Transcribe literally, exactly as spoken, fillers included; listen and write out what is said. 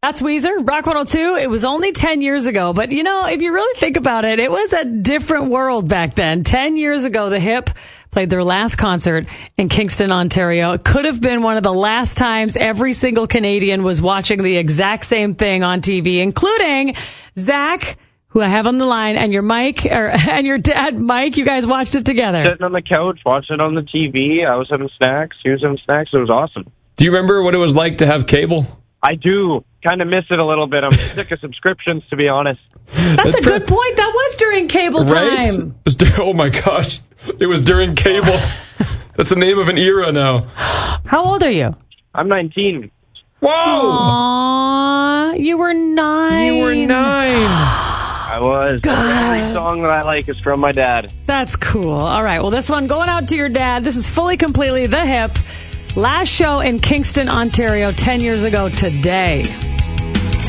That's Weezer, Rock one oh two. It was only ten years ago, but you know, if you really think about it, it was a different world back then. ten years ago, The Hip played their last concert in Kingston, Ontario. It could have been one of the last times every single Canadian was watching the exact same thing on T V, including Zach, who I have on the line, and your Mike, or, and your dad, Mike. You guys watched it together. Sitting on the couch, watching it on the T V. I was having snacks. He was having snacks. It was awesome. Do you remember what it was like to have cable? I do. Kind of miss it a little bit. I'm sick of subscriptions, to be honest. That's, That's a pre- good point. That was during cable right? time. It was, oh, my gosh. It was during cable. That's the name of an era now. How old are you? I'm nineteen. Whoa! Aww, you were nine. You were nine. I was. God. Every song that I like is from my dad. That's cool. All right. Well, this one going out to your dad. This is fully, completely The Hip. Last show in Kingston, Ontario, ten years ago today.